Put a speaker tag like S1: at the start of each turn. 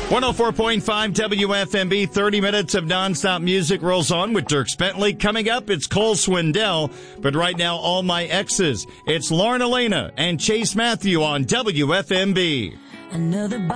S1: 104.5 WFMB, 30 minutes of nonstop music rolls on with Dierks Bentley. Coming up, it's Cole Swindell. But right now, all my exes. It's Lauren Elena and Chase Matthew on WFMB.
S2: Another